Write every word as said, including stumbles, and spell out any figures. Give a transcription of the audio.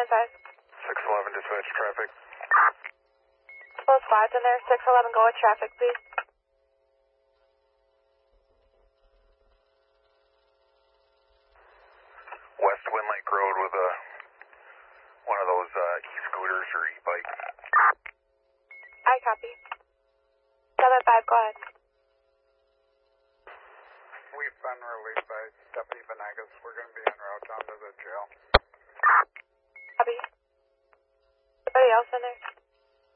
nine five. six eleven dispatch traffic. Close five in there. six eleven go with traffic, please. West Wind Lake Road with a one of those uh, e-scooters or e-bikes. I copy. seven five, go ahead. We've been released by Deputy Benegas. We're going to be en route down to the jail. Copy. Anybody else in there?